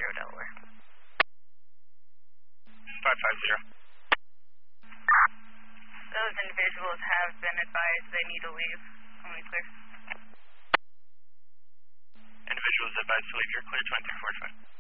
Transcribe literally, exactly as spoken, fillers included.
zero Delaware. five five zero. Those individuals have been advised they need to leave. Only clear. Individuals advised to leave. You're clear twenty-three forty-five.